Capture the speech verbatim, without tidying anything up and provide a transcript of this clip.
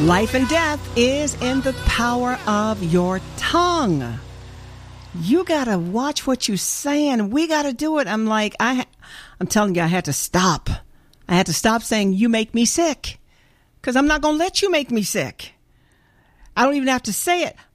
Life and death is in the power of your tongue. You got to watch what you're saying. We got to do it. I'm like, I, I'm telling you, I had to stop. I had to stop saying, you make me sick. Because I'm not going to let you make me sick. I don't even have to say it.